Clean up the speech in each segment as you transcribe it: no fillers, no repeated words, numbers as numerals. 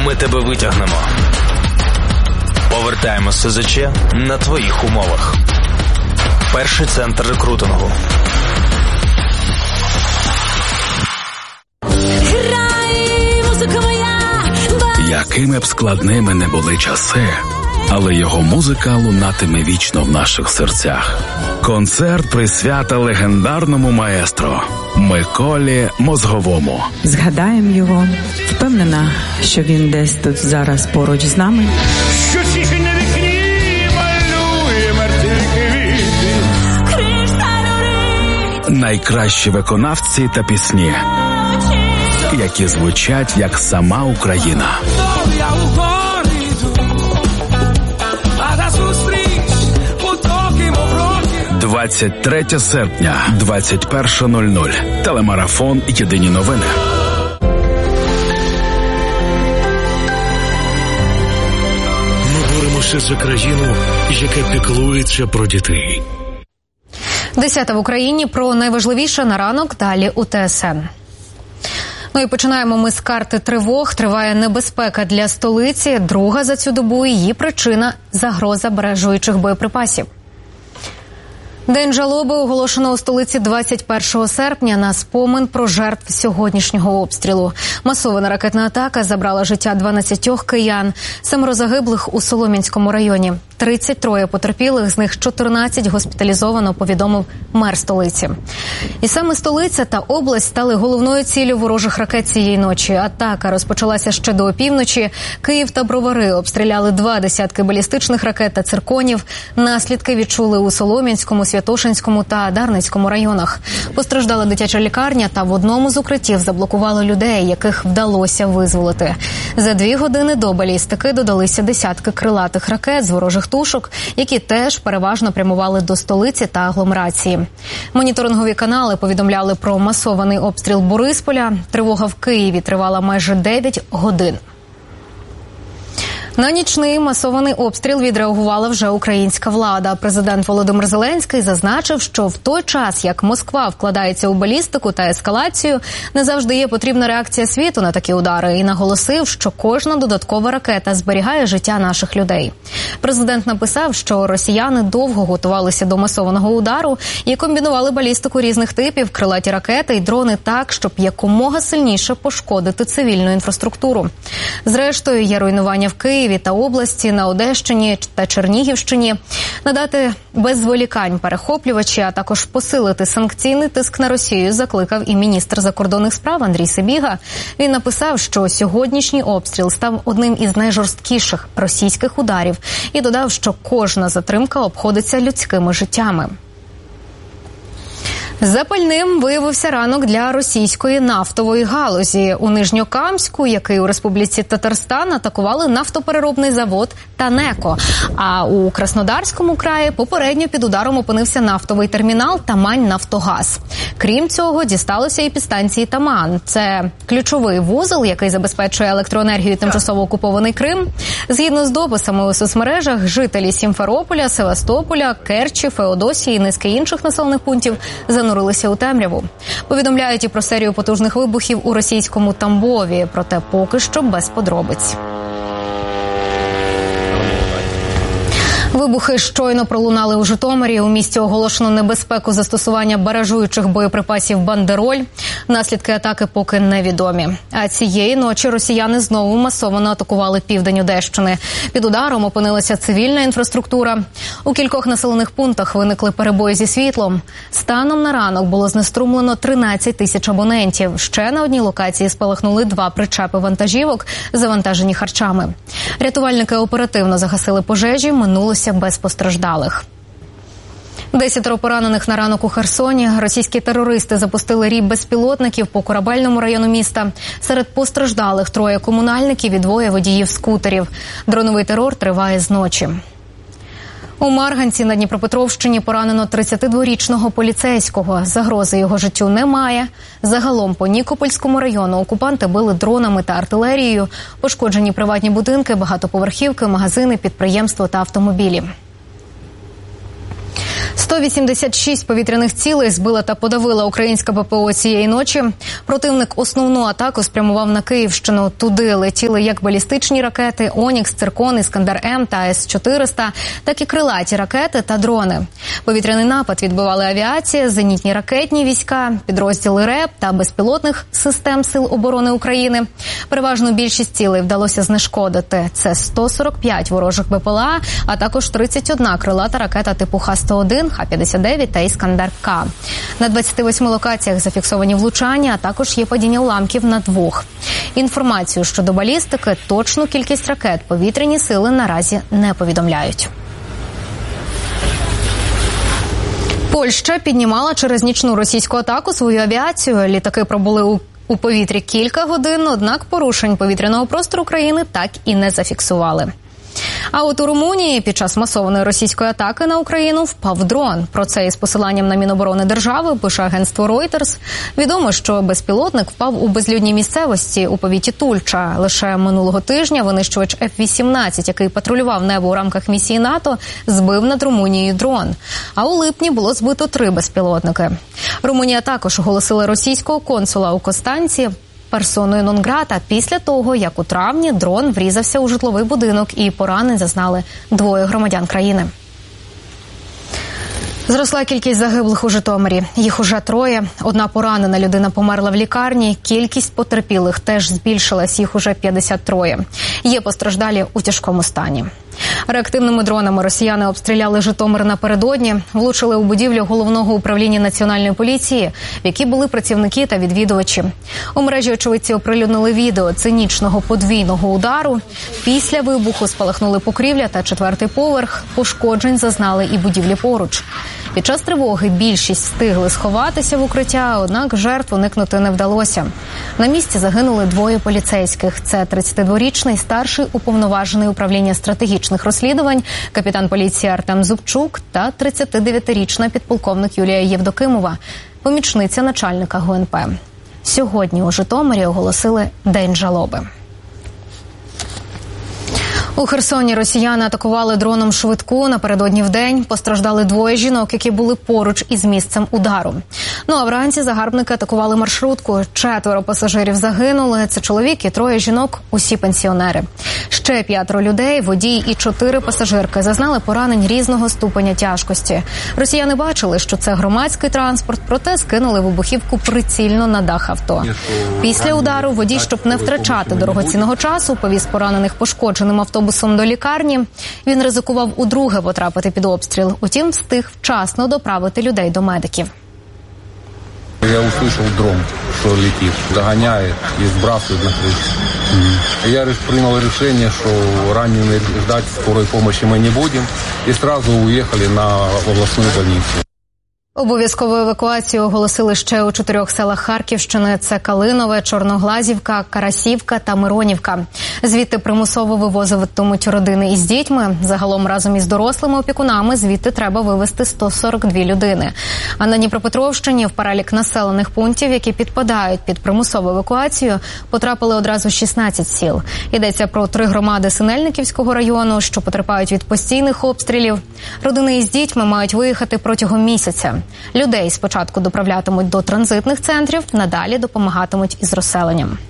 Ми тебе витягнемо. Повертаємо СЗЧ на твоїх умовах. Перший центр рекрутингу. Якими б складними не були часи, але його музика лунатиме вічно в наших серцях. Концерт присвята легендарному маестро Миколі Мозговому. Згадаємо його. Впевнена, що він десь тут зараз поруч з нами. Найкращі виконавці та пісні, які звучать як сама Україна. 23 серпня, 21:00. Телемарафон «Єдині новини». Ми боремося за країну, яка піклується про дітей. 10 в Україні. Про найважливіше на ранок далі у ТСН. Ну і починаємо ми з карти тривог. Триває небезпека для столиці. Друга за цю добу. Її причина – загроза баражуючих боєприпасів. День жалоби оголошено у столиці 21 серпня на спомин про жертв сьогоднішнього обстрілу. Масована ракетна атака забрала життя 12 киян, 7 загиблих у Солом'янському районі. 33 потерпілих, з них 14 госпіталізовано, повідомив мер столиці. І саме столиця та область стали головною ціллю ворожих ракет цієї ночі. Атака розпочалася ще до опівночі. Київ та Бровари обстріляли 2 десятки балістичних ракет та цирконів. Наслідки відчули у Солом'янському, Святошинському та Дарницькому районах. Постраждала дитяча лікарня, та в одному з укриттів заблокували людей, яких вдалося визволити. За 2 години до балістики додалися десятки крилатих ракет з ворожих тушок, які теж переважно прямували до столиці та агломерації. Моніторингові канали повідомляли про масований обстріл Борисполя. Тривога в Києві тривала майже 9 годин. На нічний масований обстріл відреагувала вже українська влада. Президент Володимир Зеленський зазначив, що в той час, як Москва вкладається у балістику та ескалацію, не завжди є потрібна реакція світу на такі удари, і наголосив, що кожна додаткова ракета зберігає життя наших людей. Президент написав, що росіяни довго готувалися до масованого удару і комбінували балістику різних типів, крилаті ракети і дрони так, щоб якомога сильніше пошкодити цивільну інфраструктуру. Зрештою, є руйнування в Києві та області, на Одещині та Чернігівщині. Надати без зволікань перехоплювачі, а також посилити санкційний тиск на Росію закликав і міністр закордонних справ Андрій Сибіга. Він написав, що сьогоднішній обстріл став одним із найжорсткіших російських ударів і додав, що кожна затримка обходиться людськими життями. Запальним виявився ранок для російської нафтової галузі. У Нижньокамську, який у Республіці Татарстан, атакували нафтопереробний завод «Танеко». А у Краснодарському краї попередньо під ударом опинився нафтовий термінал «Тамань-Нафтогаз». Крім цього, дісталося і підстанції «Таман». Це ключовий вузол, який забезпечує електроенергію тимчасово окупований Крим. Згідно з дописами у соцмережах, жителі Сімферополя, Севастополя, Керчі, Феодосії і низки інших населених пунктів занурилися у темряву. Повідомляють і про серію потужних вибухів у російському Тамбові, проте поки що без подробиць. Вибухи щойно пролунали у Житомирі. У місті оголошено небезпеку застосування баражуючих боєприпасів «Бандероль». Наслідки атаки поки невідомі. А цієї ночі росіяни знову масово атакували південь Одещини. Під ударом опинилася цивільна інфраструктура. У кількох населених пунктах виникли перебої зі світлом. Станом на ранок було знеструмлено 13 тисяч абонентів. Ще на одній локації спалахнули 2 причепи вантажівок, завантажені харчами. Рятувальники оперативно загасили пожежі, минулося без постраждалих. 10 поранених на ранок у Херсоні. Російські терористи запустили рій безпілотників по корабельному району міста. Серед постраждалих 3 комунальників і 2 водіїв скутерів. Дроновий терор триває з ночі. У Марганці на Дніпропетровщині поранено 32-річного поліцейського. Загрози його життю немає. Загалом по Нікопольському району окупанти били дронами та артилерією. Пошкоджені приватні будинки, багатоповерхівки, магазини, підприємства та автомобілі. 186 повітряних цілей збила та подавила українська ППО цієї ночі. Противник основну атаку спрямував на Київщину. Туди летіли як балістичні ракети «Онікс», «Циркон», «Іскандер-М» та С-400, так і крилаті ракети та дрони. Повітряний напад відбивали авіація, зенітні ракетні війська, підрозділи РЕБ та безпілотних систем Сил оборони України. Переважну більшість цілей вдалося знешкодити. Це 145 ворожих БПЛА, а також 31 крилата ракета типу Х-101, Х-59 та Іскандер-К. На 28 локаціях зафіксовані влучання, а також є падіння уламків на 2. Інформацію щодо балістики, точну кількість ракет повітряні сили наразі не повідомляють. Польща піднімала через нічну російську атаку свою авіацію. Літаки пробули у повітрі кілька годин, однак порушень повітряного простору країни так і не зафіксували. А от у Румунії під час масованої російської атаки на Україну впав дрон. Про це із посиланням на Міноборони держави пише агентство Reuters. Відомо, що безпілотник впав у безлюдній місцевості у повіті Тульча. Лише минулого тижня винищувач F-18, який патрулював небо у рамках місії НАТО, збив над Румунією дрон. А у липні було збито 3 безпілотники. Румунія також оголосила російського консула у Констанці персоною нон-грата після того, як у травні дрон врізався у житловий будинок і поранень зазнали 2 громадян країни. Зросла кількість загиблих у Житомирі. Їх уже 3. Одна поранена людина померла в лікарні. Кількість потерпілих теж збільшилась. Їх уже 53. Є постраждалі у тяжкому стані. Реактивними дронами росіяни обстріляли Житомир напередодні, влучили у будівлю Головного управління Національної поліції, в якій були працівники та відвідувачі. У мережі очевидці оприлюднили відео цинічного подвійного удару. Після вибуху спалахнули покрівля та 4-й поверх. Пошкоджень зазнали і будівлі поруч. Під час тривоги більшість встигли сховатися в укриття, однак жертв уникнути не вдалося. На місці загинули 2 поліцейських. Це 32-річний старший уповноважений управління стратегічних розслідувань, капітан поліції Артем Зубчук та 39-річна підполковник Юлія Євдокимова, помічниця начальника ГУНП. Сьогодні у Житомирі оголосили День жалоби. У Херсоні росіяни атакували дроном швидку напередодні вдень. Постраждали 2 жінок, які були поруч із місцем удару. А вранці загарбники атакували маршрутку. 4 пасажирів загинули. Це чоловік і 3 жінок, усі пенсіонери. Ще 5 людей, водій і 4 пасажирки зазнали поранень різного ступеня тяжкості. Росіяни бачили, що це громадський транспорт, проте скинули вибухівку прицільно на дах авто. Після удару водій, щоб не втрачати дорогоцінного часу, повіз поранених пошкодженим автобусом до лікарні. Він ризикував удруге потрапити під обстріл. Утім, встиг вчасно доправити людей до медиків. Я услышал дрон, что летит, догоняет и сбрасывает на крышу. Я принял решение, что раненых ждать скорой помощи мы не будем, и сразу уехали на областную больницу. Обов'язкову евакуацію оголосили ще у 4 селах Харківщини. Це Калинове, Чорноглазівка, Карасівка та Миронівка. Звідти примусово вивозитимуть родини із дітьми. Загалом разом із дорослими опікунами звідти треба вивезти 142 людини. А на Дніпропетровщині в перелік населених пунктів, які підпадають під примусову евакуацію, потрапили одразу 16 сіл. Йдеться про 3 громади Синельниківського району, що потерпають від постійних обстрілів. Родини із дітьми мають виїхати протягом місяця. Людей спочатку доправлятимуть до транзитних центрів, надалі допомагатимуть із розселенням.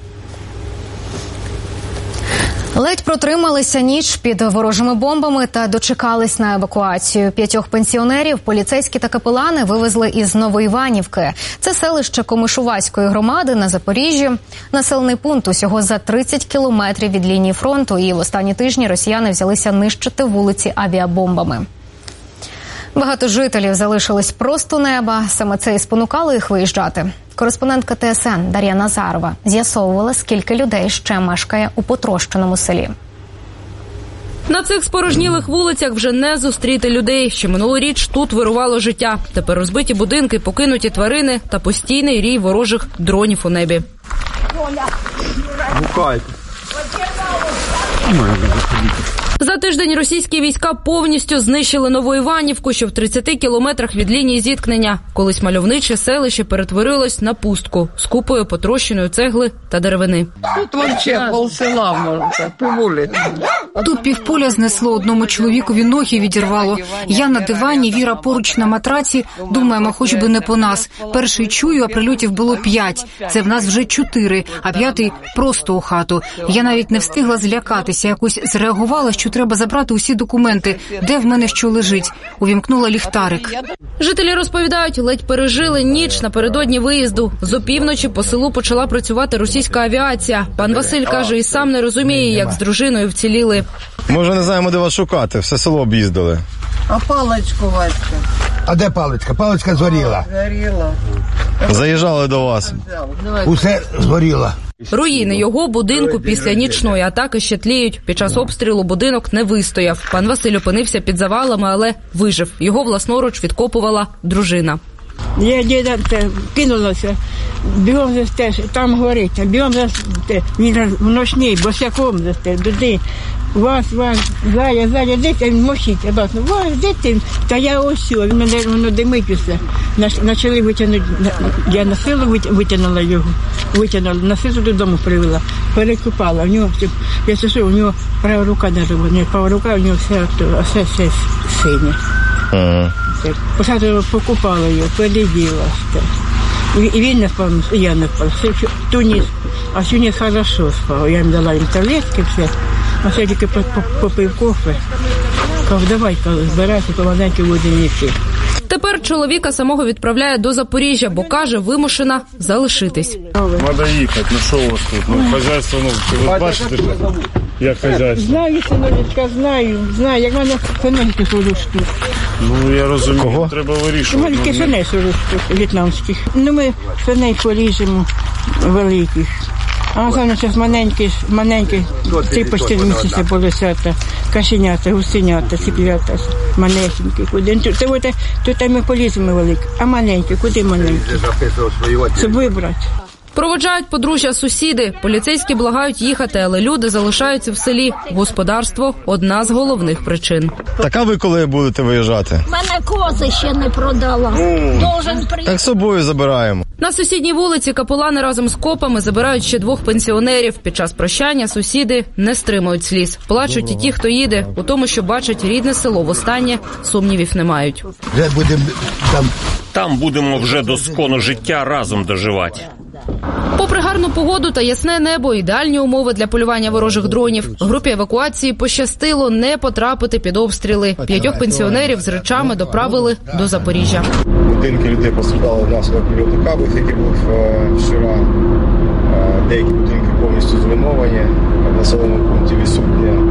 Ледь протрималися ніч під ворожими бомбами та дочекались на евакуацію. 5 пенсіонерів поліцейські та капелани вивезли із Новоіванівки. Це селище Комишуваської громади на Запоріжжі. Населений пункт усього за 30 кілометрів від лінії фронту, і в останні тижні росіяни взялися нищити вулиці авіабомбами. Багато жителів залишились просто неба. Саме це і спонукало їх виїжджати. Кореспондентка ТСН Дар'я Назарова з'ясовувала, скільки людей ще мешкає у потрощеному селі. На цих спорожнілих вулицях вже не зустріти людей. Ще минулоріч тут вирувало життя. Тепер розбиті будинки, покинуті тварини та постійний рій ворожих дронів у небі. За тиждень російські війська повністю знищили Новоіванівку, що в 30 кілометрах від лінії зіткнення. Колись мальовниче селище перетворилось на пустку з купою потрощеної цегли та деревини. Тут взагалі полсела, можна так, по вулиці. Тут півполя знесло, одному чоловікові ноги відірвало. Я на дивані, Віра поруч на матраці. Думаємо, хоч би не по нас. Перший чую, а прильотів було 5. Це в нас вже 4, а 5-й просто у хату. Я навіть не встигла злякатися. Якось зреагувала, що треба забрати усі документи. Де в мене що лежить? Увімкнула ліхтарик. Жителі розповідають, ледь пережили ніч напередодні виїзду. З опівночі по селу почала працювати російська авіація. Пан Василь каже, і сам не розуміє, як з дружиною вціліли. Ми вже не знаємо, де вас шукати. Все село об'їздили. А паличку, Васька? А де паличка? Паличка згоріла. Згоріла. Заїжджали до вас. Усе згоріло. Руїни його будинку після нічної атаки ще тліють. Під час обстрілу будинок не вистояв. Пан Василь опинився під завалами, але вижив. Його власноруч відкопувала дружина. Я діда кинулася, бігом за стеж, там горить, бігом за стеж, він в ночній, босяком за стеж, туди. Вас, зая, десь, він мовчить, я бачу, вас, де ти? Та я ось, мене воно димить усе. Почали витягнути, я на силу витягнула його, на силу додому привела, перекупала, в нього, я сижу, у нього права рука не робила, права рука, у нього все синє. Посадила, покупала його, переділа. І він не спав, і я не спав. Туніс, а сьогодні хорошо спав. Я їм дала їм таблетки, все. А все тільки попив кофе. Кажу, давай, збирайся, помаленьки будемо йти. Тепер чоловіка самого відправляє до Запоріжжя, бо каже, вимушена залишитись. Треба їхати, ну що у вас тут? Хазяйство, ви бачите, як хазяйство? Знаю, синочка, знаю, як в мене фенельки сорочки. Ну, я розумію, кого? Треба вирішувати. У мене фенель сорочки в'єтнамських. Ну, ми фенель поріжемо великих. А зараз маленькі, 3 по 4 місяці полосята, кашенята, гусенята, циплята, малесенькі. Тут ми поліземо великі, а маленькі, куди маленькі? Щоб вибрати. Проводжають подружжя сусіди. Поліцейські благають їхати, але люди залишаються в селі. Господарство – одна з головних причин. Так а ви коли будете виїжджати? Мене кози ще не продала. Так з собою забираємо. На сусідній вулиці капелани разом з копами забирають ще 2 пенсіонерів. Під час прощання сусіди не стримують сліз. Плачуть і ті, хто їде. У тому, що бачать рідне село востаннє, сумнівів не мають. Там будемо вже до скону життя разом доживати. Попри гарну погоду та ясне небо, ідеальні умови для полювання ворожих дронів. Групі евакуації пощастило не потрапити під обстріли. 5 пенсіонерів з речами доправили до Запоріжжя. Будинки людей постраждали внаслідок прильоту кабів, який був вчора. Деякі будинки повністю зруйновані. В населеному пункті відсутнє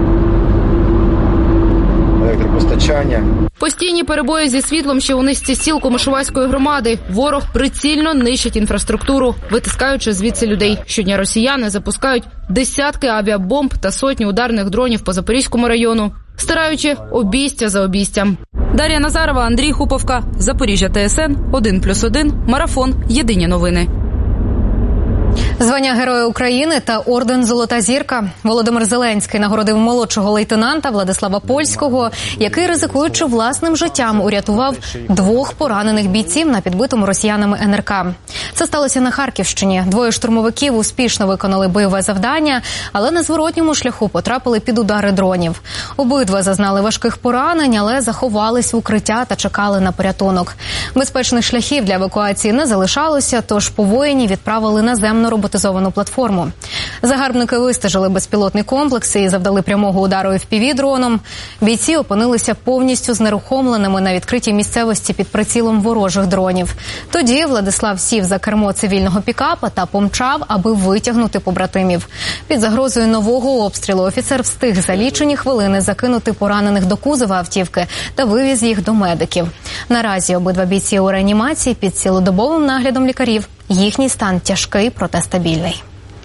електропостачання. Постійні перебої зі світлом ще у низці сіл Комишувацької громади. Ворог прицільно нищить інфраструктуру, витискаючи звідси людей. Щодня росіяни запускають десятки авіабомб та сотні ударних дронів по Запорізькому району, стираючи обійстя за обійстям. Дар'я Назарова, Андрій Хуповка, Запоріжжя, ТСН, 1+1, Марафон, Єдині новини. Звання Героя України та орден «Золота зірка». Володимир Зеленський нагородив молодшого лейтенанта Владислава Польського, який, ризикуючи власним життям, урятував 2 поранених бійців на підбитому росіянами НРК. Це сталося на Харківщині. 2 штурмовиків успішно виконали бойове завдання, але на зворотньому шляху потрапили під удари дронів. Обидва зазнали важких поранень, але заховались в укриття та чекали на порятунок. Безпечних шляхів для евакуації не залишалося, тож повоєнні відправили наземну роботизовану платформу. Загарбники вистежили безпілотний комплекс і завдали прямого удару FPV-дроном. Бійці опинилися повністю знерухомленими на відкритій місцевості під прицілом ворожих дронів. Тоді Владислав сів за кермо цивільного пікапа та помчав, аби витягнути побратимів. Під загрозою нового обстрілу офіцер встиг за лічені хвилини закинути поранених до кузова автівки та вивіз їх до медиків. Наразі обидва бійці у реанімації під цілодобовим наглядом лікарів. Їхній стан тяжкий, проте стабільний.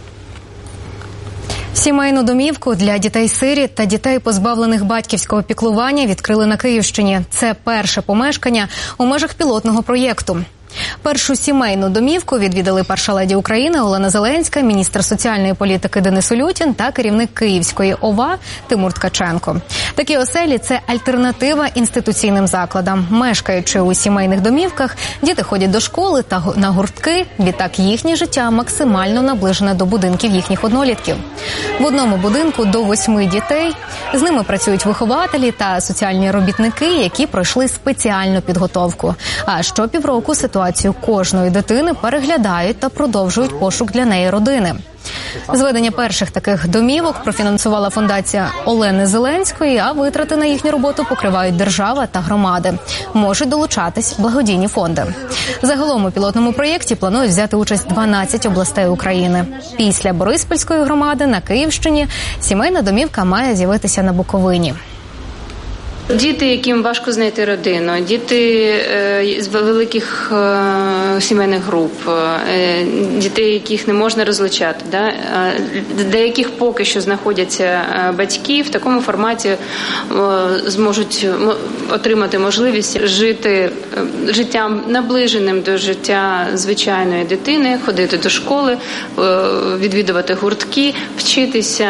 Сімейну домівку для дітей-сиріт та дітей, позбавлених батьківського піклування, відкрили на Київщині. Це перше помешкання у межах пілотного проєкту. Першу сімейну домівку відвідали перша леді України Олена Зеленська, міністр соціальної політики Денис Улютін та керівник Київської ОВА Тимур Ткаченко. Такі оселі – це альтернатива інституційним закладам. Мешкаючи у сімейних домівках, діти ходять до школи та на гуртки, відтак їхнє життя максимально наближене до будинків їхніх однолітків. В одному будинку до 8 дітей. З ними працюють вихователі та соціальні робітники, які пройшли спеціальну підготовку. А щопівроку ситуацію кожної дитини переглядають та продовжують пошук для неї родини. Зведення перших таких домівок профінансувала фундація Олени Зеленської, а витрати на їхню роботу покривають держава та громади. Можуть долучатись благодійні фонди. Загалом у пілотному проєкті планують взяти участь 12 областей України. Після Бориспільської громади на Київщині сімейна домівка має з'явитися на Буковині. Діти, яким важко знайти родину, діти з великих сімейних груп, дітей, яких не можна розлучати, для яких поки що знаходяться батьки, в такому форматі зможуть отримати можливість жити життям наближеним до життя звичайної дитини, ходити до школи, відвідувати гуртки, вчитися,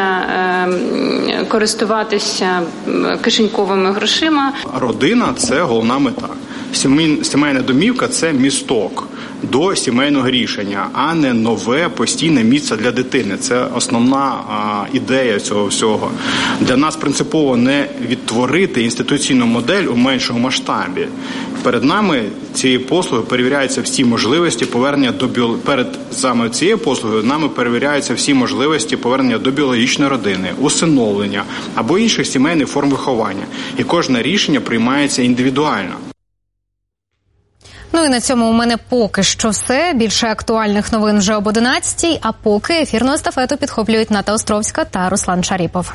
користуватися кишеньковими грошима. Родина – це головна мета. Сімейна домівка – це місток до сімейного рішення, а не нове постійне місце для дитини. Це основна ідея цього всього. Для нас принципово не відтворити інституційну модель у меншому масштабі. Перед нами цією послугою перевіряються всі можливості повернення перед саме цією послугою нами перевіряються всі можливості повернення до біологічної родини, усиновлення або інших сімейних форм виховання. І кожне рішення приймається індивідуально. Ну і на цьому у мене поки що все. Більше актуальних новин вже об 11-й, а поки ефірну естафету підхоплюють Ната Островська та Руслан Шаріпов.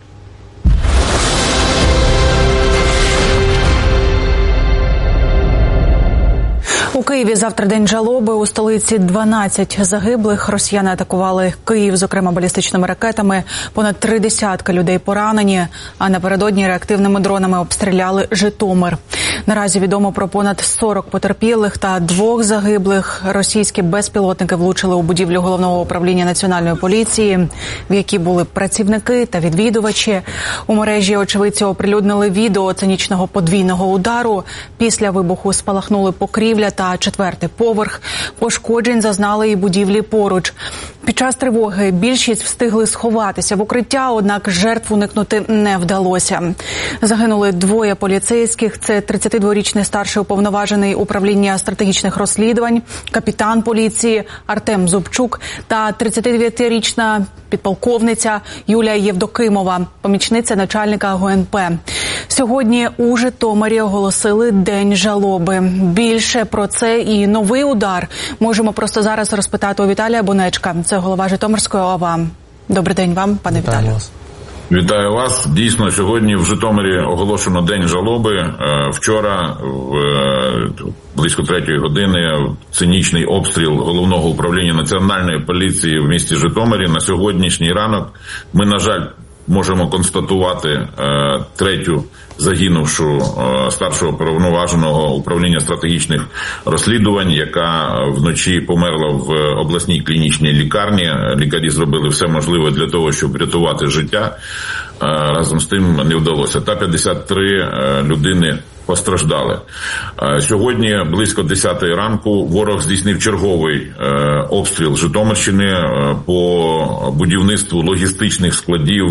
У Києві завтра день жалоби. У столиці 12 загиблих. Росіяни атакували Київ, зокрема балістичними ракетами. Понад 30 людей поранені, а напередодні реактивними дронами обстріляли Житомир. Наразі відомо про понад 40 потерпілих та 2 загиблих. Російські безпілотники влучили у будівлю Головного управління Національної поліції, в якій були працівники та відвідувачі. У мережі очевидці оприлюднили відео цинічного подвійного удару. Після вибуху спалахнули покрівля та 4-й поверх. Пошкоджень зазнали і будівлі поруч. Під час тривоги більшість встигли сховатися в укриття, однак жертв уникнути не вдалося. Загинули 2 поліцейських. Це 32-річний старший уповноважений управління стратегічних розслідувань, капітан поліції Артем Зубчук та 39-річна підполковниця Юлія Євдокимова, помічниця начальника ГУНП. Сьогодні у Житомирі оголосили День жалоби. Більше про це і новий удар можемо просто зараз розпитати у Віталія Бонечка. Це голова Житомирської ОВА. Добрий день вам, пане Віталію. Вітаю вас. Дійсно, сьогодні в Житомирі оголошено День жалоби. Вчора, близько 3-ї години, цинічний обстріл Головного управління Національної поліції в місті Житомирі. На сьогоднішній ранок ми, на жаль, можемо констатувати 3-ю загинувшу старшого уповноваженого управління стратегічних розслідувань, яка вночі померла в обласній клінічній лікарні. Лікарі зробили все можливе для того, щоб врятувати життя. Разом з тим не вдалося. Та 53 людини постраждали. Сьогодні близько 10-ї ранку ворог здійснив черговий обстріл Житомирщини по будівництву логістичних складів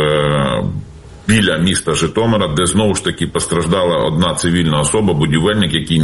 біля міста Житомира, де знову ж таки постраждала одна цивільна особа, будівельник, який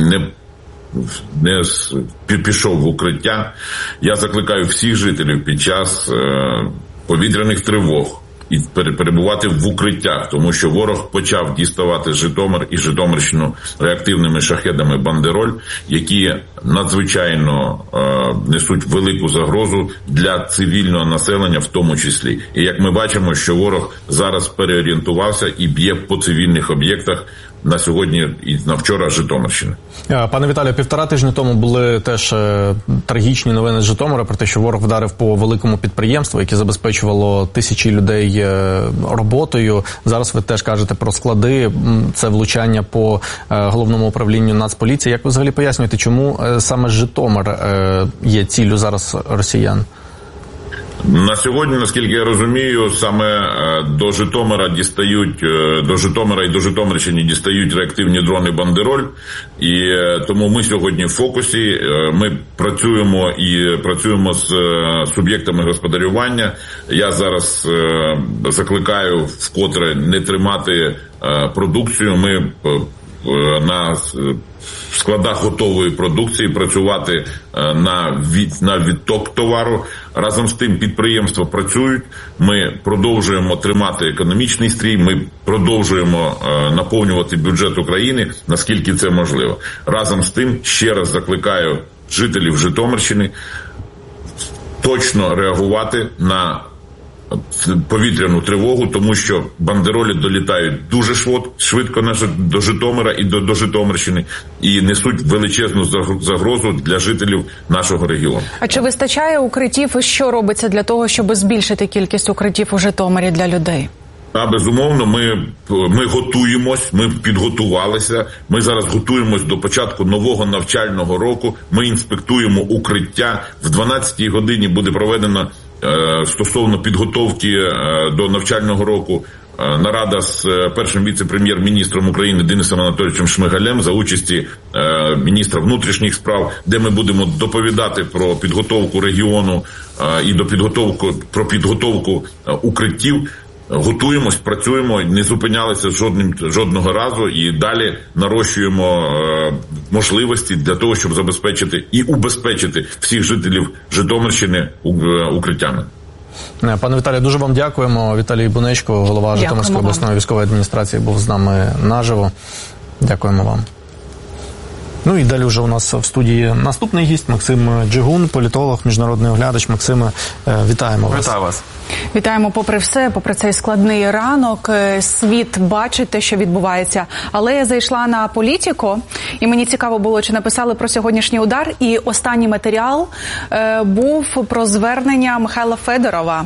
не пішов в укриття. Я закликаю всіх жителів під час повітряних тривог і перебувати в укриттях, тому що ворог почав діставати Житомир і Житомирщину реактивними шахедами «Бандероль», які надзвичайно несуть велику загрозу для цивільного населення в тому числі. І як ми бачимо, що ворог зараз переорієнтувався і б'є по цивільних об'єктах на сьогодні і на вчора Житомирщини. Пане Віталію, 1,5 тижні тому були теж трагічні новини з Житомира про те, що ворог вдарив по великому підприємству, яке забезпечувало тисячі людей роботою. Зараз ви теж кажете про склади, це влучання по головному управлінню Нацполіції. Як ви взагалі пояснюєте, чому саме Житомир є ціллю зараз росіян? На сьогодні, наскільки я розумію, саме до Житомира і до Житомирщини дістають реактивні дрони «Бандероль», і тому ми сьогодні в фокусі. Ми працюємо з суб'єктами господарювання. Я зараз закликаю вкотре не тримати продукцію. Ми на складах готової продукції працювати на відток товару. Разом з тим підприємства працюють, ми продовжуємо тримати економічний стрій, ми продовжуємо наповнювати бюджет України, наскільки це можливо. Разом з тим, ще раз закликаю жителів Житомирщини точно реагувати на повітряну тривогу, тому що бандеролі долітають дуже швидко до Житомира і до Житомирщини і несуть величезну загрозу для жителів нашого регіону. А чи вистачає укриттів і що робиться для того, щоб збільшити кількість укриттів у Житомирі для людей? Безумовно, ми готуємось, ми підготувалися. Ми зараз готуємось до початку нового навчального року. Ми інспектуємо укриття. В 12-й годині буде проведено стосовно підготовки до навчального року нарада з першим віце-прем'єр-міністром України Денисом Анатолійовичем Шмигалем за участі міністра внутрішніх справ, де ми будемо доповідати про підготовку регіону і про підготовку укриттів. Готуємось, працюємо, не зупинялися жодного разу і далі нарощуємо можливості для того, щоб забезпечити і убезпечити всіх жителів Житомирщини укриттями. Пане Віталію, дуже вам дякуємо. Віталій Бунечко, голова Житомирської обласної військової адміністрації, був з нами наживо. Дякуємо вам. Ну і далі вже у нас в студії наступний гість Максим Джигун, політолог, міжнародний оглядач. Максиме, вітаємо вас. Вітаю вас. Вітаємо попри все, попри цей складний ранок. Світ бачить те, що відбувається. Але я зайшла на Політіко, і мені цікаво було, чи написали про сьогоднішній удар. І останній матеріал був про звернення Михайла Федорова.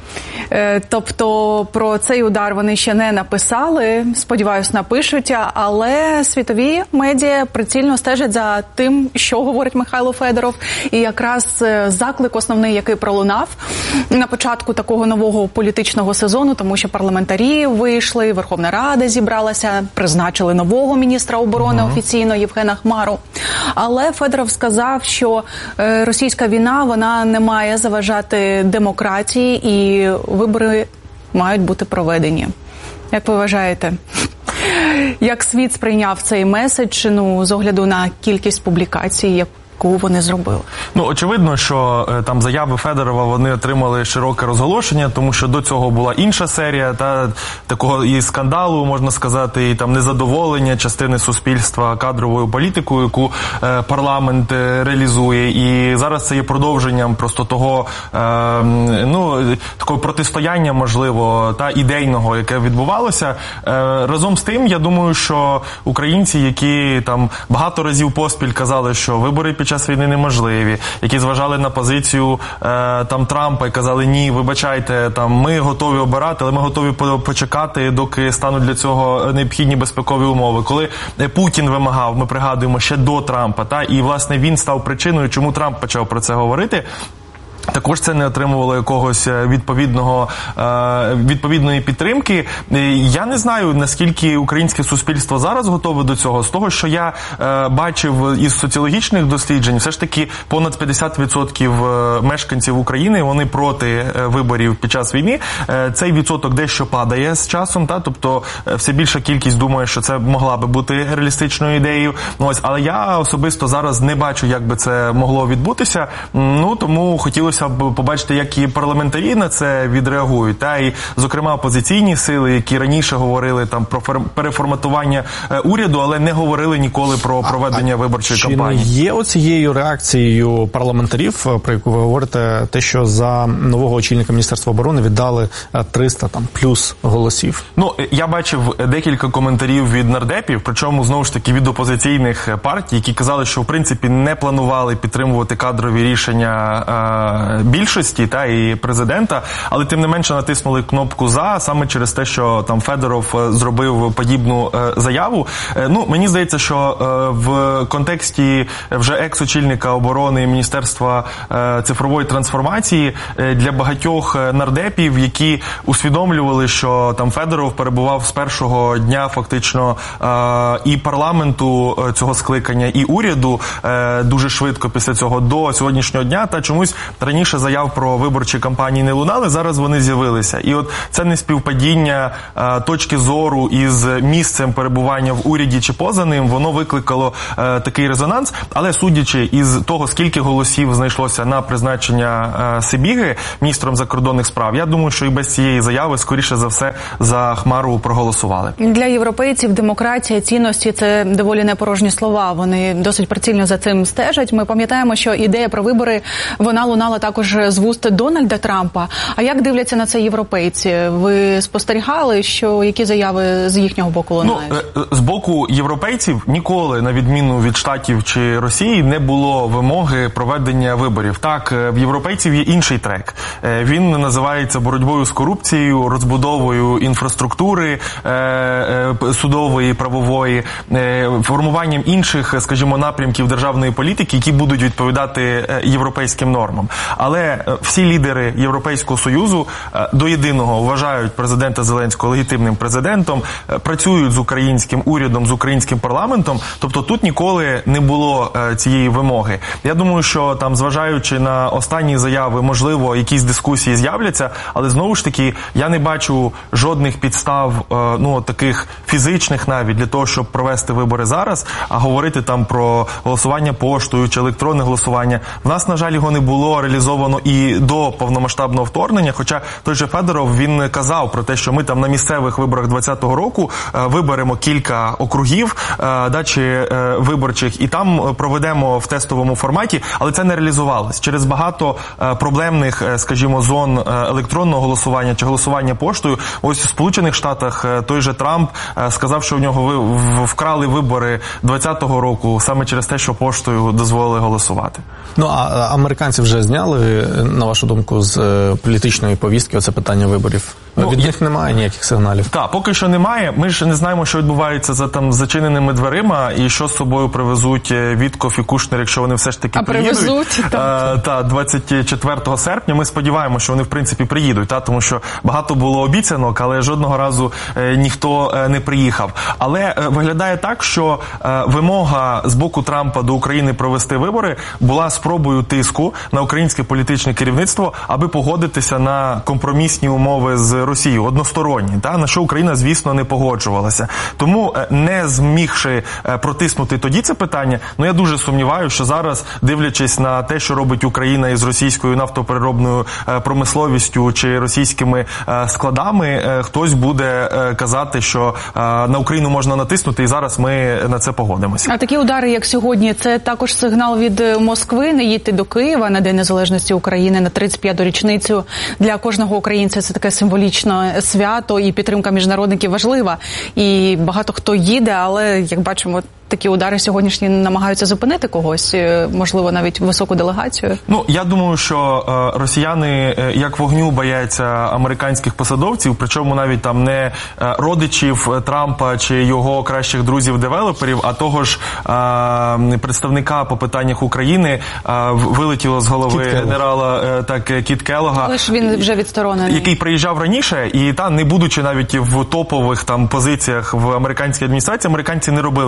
Тобто про цей удар вони ще не написали, сподіваюсь, напишуть, але світові медіа прицільно стежать за тим, що говорить Михайло Федоров. І якраз заклик основний, який пролунав на початку такого нового політичного сезону, тому що парламентарі вийшли, Верховна Рада зібралася, призначили нового міністра оборони офіційно Євгена Хмару. Але Федоров сказав, що російська війна, вона не має заважати демократії і вибори мають бути проведені. Як ви вважаєте, як світ сприйняв цей меседж, з огляду на кількість публікацій, яку вони зробили? Очевидно, що там заяви Федорова, вони отримали широке розголошення, тому що до цього була інша серія такого і скандалу, можна сказати, і там незадоволення частини суспільства кадровою політикою, яку парламент реалізує. І зараз це є продовженням просто того, такого протистояння, можливо, ідейного, яке відбувалося. Разом з тим, я думаю, що українці, які там багато разів поспіль казали, що вибори під час війни неможливі, які зважали на позицію Трампа і казали, ні, вибачайте, ми готові обирати, але ми готові почекати, доки стануть для цього необхідні безпекові умови. Коли Путін вимагав, ми пригадуємо, ще до Трампа, і, власне, він став причиною, чому Трамп почав про це говорити, також це не отримувало якогось відповідної підтримки. Я не знаю, наскільки українське суспільство зараз готове до цього. З того, що я бачив із соціологічних досліджень, все ж таки понад 50% мешканців України, вони проти виборів під час війни. Цей відсоток дещо падає з часом, тобто все більша кількість думає, що це могла би бути реалістичною ідеєю. Але я особисто зараз не бачу, як би це могло відбутися. Тому хотілося хотілося б побачити, як і парламентарі на це відреагують, та і, зокрема, опозиційні сили, які раніше говорили там про переформатування уряду, але не говорили ніколи про проведення виборчої кампанії. Чи не є оцією реакцією парламентарів, про яку ви говорите, те, що за нового очільника Міністерства оборони віддали 300 там плюс голосів? Ну, я бачив декілька коментарів від нардепів, причому, знову ж таки, від опозиційних партій, які казали, що, в принципі, не планували підтримувати кадрові рішення більшості та і президента, але тим не менше натиснули кнопку «за» саме через те, що там Федоров зробив подібну заяву. Ну, мені здається, що в контексті вже екс-очільника оборони і Міністерства цифрової трансформації для багатьох нардепів, які усвідомлювали, що там Федоров перебував з першого дня фактично і парламенту цього скликання, і уряду дуже швидко після цього до сьогоднішнього дня, та чомусь раніше заяв про виборчі кампанії не лунали, зараз вони з'явилися. І от це неспівпадіння точки зору із місцем перебування в уряді чи поза ним, воно викликало такий резонанс, але судячи із того, скільки голосів знайшлося на призначення Сибіги міністром закордонних справ, я думаю, що і без цієї заяви, скоріше за все, за Хмару проголосували. Для європейців демократія, цінності – це доволі непорожні слова. Вони досить прицільно за цим стежать. Ми пам'ятаємо, що ідея про вибори, вона лунала також з вуст Дональда Трампа. А як дивляться на це європейці? Ви спостерігали, що які заяви з їхнього боку лунають? Ну, з боку європейців ніколи, на відміну від Штатів чи Росії, не було вимоги проведення виборів. Так, в європейців є інший трек. Він називається боротьбою з корупцією, розбудовою інфраструктури судової, правової, формуванням інших, скажімо, напрямків державної політики, які будуть відповідати європейським нормам. Але всі лідери Європейського Союзу до єдиного вважають президента Зеленського легітимним президентом, працюють з українським урядом, з українським парламентом, тобто тут ніколи не було цієї вимоги. Я думаю, що там, зважаючи на останні заяви, можливо, якісь дискусії з'являться, але знову ж таки, я не бачу жодних підстав, ну, таких фізичних навіть, для того, щоб провести вибори зараз, а говорити там про голосування поштою чи електронне голосування. В нас, на жаль, його не було реалізовано і до повномасштабного вторгнення, хоча той же Федоров, він казав про те, що ми там на місцевих виборах 2020 року виберемо кілька округів, чи виборчих, і там проведемо в тестовому форматі, але це не реалізувалось. Через багато проблемних, скажімо, зон електронного голосування чи голосування поштою, ось в Сполучених Штатах той же Трамп сказав, що в нього вкрали вибори 2020 року саме через те, що поштою дозволили голосувати. Ну, а американці вже зняли, на вашу думку, з політичної повістки оце питання виборів? Від них немає ніяких сигналів? Так, поки що немає. Ми ж не знаємо, що відбувається за там зачиненими дверима і що з собою привезуть Вітков і Кушнер, якщо вони все ж таки приїдуть. Та 24 серпня. Ми сподіваємося, що вони в принципі приїдуть, тому що багато було обіцянок, але жодного разу ніхто не приїхав. Але виглядає так, що вимога з боку Трампа до України провести вибори була спробою тиску на українське політичне керівництво, аби погодитися на компромісні умови з Росією, односторонні, на що Україна, звісно, не погоджувалася. Тому, не змігши протиснути тоді це питання, я дуже сумніваюся, що зараз, дивлячись на те, що робить Україна із російською нафтопереробною промисловістю чи російськими складами, хтось буде казати, що на Україну можна натиснути, і зараз ми на це погодимося. А такі удари, як сьогодні, це також сигнал від Москви не їдьте до Києва на День Незалежності України, на 35-ту річницю. Для кожного українця це таке символічне свято, і підтримка міжнародників важлива. І багато хто їде, але, як бачимо, такі удари сьогоднішні намагаються зупинити когось, можливо, навіть високу делегацію? Я думаю, що росіяни як вогню бояться американських посадовців, причому навіть там не родичів Трампа чи його кращих друзів-девелоперів, а того ж представника по питаннях України вилетіло з голови генерала Кіт Келлога. Але ж він вже відсторонений. Який приїжджав раніше, і не будучи навіть в топових там позиціях в американській адміністрації, американці не робили ніяких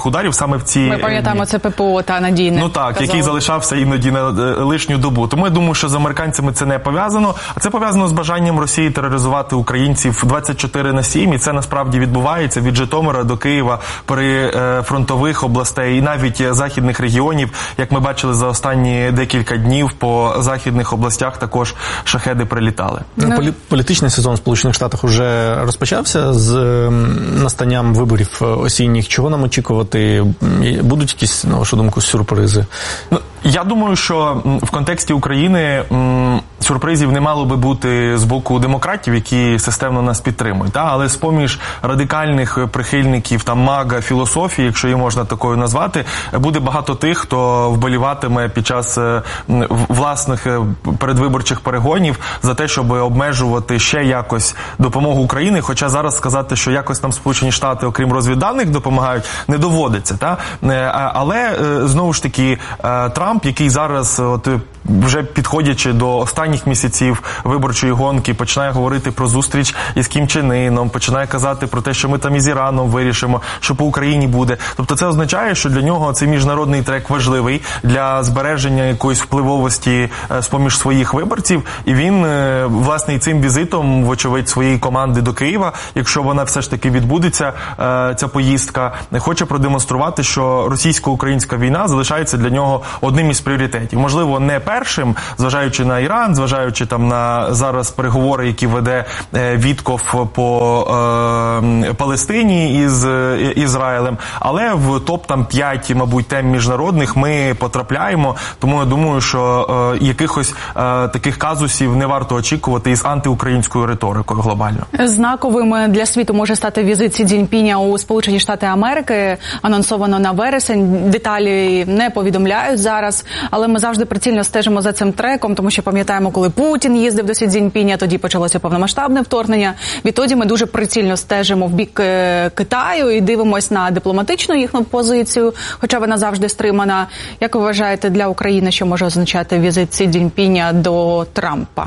ударів саме в ці... Ми пам'ятаємо, це ППО та надійне. Ну так, який залишався іноді на лишню добу. Тому я думаю, що з американцями це не пов'язано, а це пов'язано з бажанням Росії тероризувати українців 24/7, і це насправді відбувається від Житомира до Києва, прифронтових областей і навіть західних регіонів. Як ми бачили за останні декілька днів, по західних областях також шахеди прилітали. Політичний сезон в Сполучених Штатах вже розпочався з настанням виборів осінніх. Чого нам очікувати? Будуть якісь, на вашу думку, сюрпризи? Я думаю, що в контексті України сюрпризів не мало би бути з боку демократів, які системно нас підтримують. Але з-поміж радикальних прихильників мага філософії, якщо її можна такою назвати, буде багато тих, хто вболіватиме під час власних передвиборчих перегонів за те, щоб обмежувати ще якось допомогу Україні. Хоча зараз сказати, що якось нам Сполучені Штати, окрім розвідданих, допомагають, не доводиться. Але, знову ж таки, Трамп, який зараз, вже підходячи до останніх місяців виборчої гонки, починає говорити про зустріч із Кім Чен Іном, починає казати про те, що ми там із Іраном вирішимо, що по Україні буде. Тобто це означає, що для нього цей міжнародний трек важливий для збереження якоїсь впливовості з-поміж своїх виборців. І він, власне, і цим візитом, вочевидь, своєї команди до Києва, якщо вона все ж таки відбудеться, ця поїздка, хоче продемонструвати, що російсько-українська війна залишається для нього одним із пріоритетів. Можливо, не першим, зважаючи на Іран, зважаючи на зараз переговори, які веде Вітков по Палестині із Ізраїлем, але в топ-5, мабуть, тем міжнародних ми потрапляємо, тому я думаю, що якихось таких казусів не варто очікувати із антиукраїнською риторикою глобально. Знаковим для світу може стати візит Сі Цзіньпіня у Сполучені Штати Америки, анонсовано на вересень, деталі не повідомляють зараз, але ми завжди прицільно стежимо за цим треком, тому що пам'ятаємо, коли Путін їздив до Сі Цзіньпіня, тоді почалося повномасштабне вторгнення. Відтоді ми дуже прицільно стежимо в бік Китаю і дивимось на дипломатичну їхню позицію, хоча вона завжди стримана. Як ви вважаєте, для України, що може означати візит Сі Цзіньпіня до Трампа?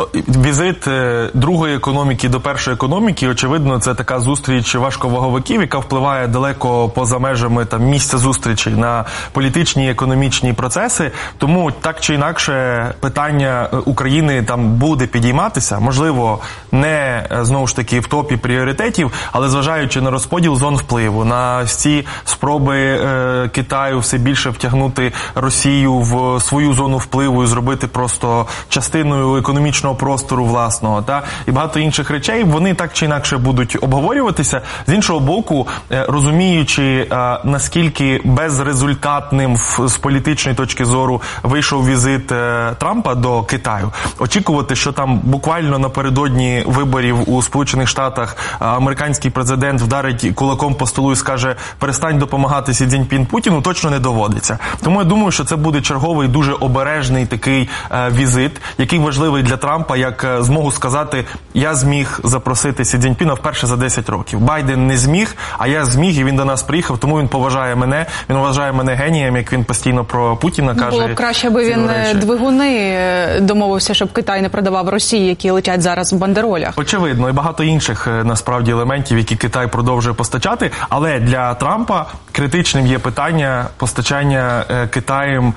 Візит другої економіки до першої економіки, очевидно, це така зустріч важковаговиків, яка впливає далеко поза межами місця зустрічі на політичні і економічні процеси. Тому так чи інакше питання України там буде підійматися, можливо, не знову ж таки в топі пріоритетів, але зважаючи на розподіл зон впливу, на ці спроби Китаю все більше втягнути Росію в свою зону впливу і зробити просто частиною економічного простору власного, і багато інших речей, вони так чи інакше будуть обговорюватися. З іншого боку, розуміючи, наскільки безрезультатним з політичної точки зору вийшов візит Трампа до Китаю, очікувати, що там буквально напередодні виборів у Сполучених Штатах американський президент вдарить кулаком по столу і скаже «перестань допомагати Сі Цзіньпін Путіну», точно не доводиться. Тому я думаю, що це буде черговий дуже обережний такий візит, який важливий для Трампа, як змогу сказати, я зміг запросити Сі Цзіньпіна вперше за 10 років. Байден не зміг, а я зміг, і він до нас приїхав, тому він поважає мене, він вважає мене генієм, як він постійно про Путіна каже. Було б краще, аби він двигуни домовився, щоб Китай не продавав Росії, які летять зараз в бандеролях. Очевидно, і багато інших, насправді, елементів, які Китай продовжує постачати, але для Трампа критичним є питання постачання Китаєм